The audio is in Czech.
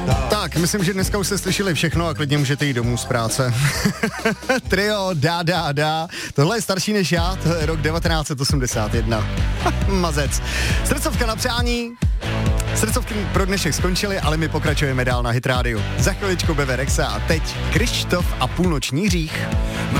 Tak, myslím, že dneska už jste slyšeli všechno a klidně můžete jít domů z práce. Trio, dá. Tohle je starší než já, to je rok 1981. Mazec. Srdcovka na přání. Srdcovky pro dnešek skončily, ale my pokračujeme dál na Hit Radio. Za chviličku Bebe Rexha a teď Krištof a Půlnoční hřích.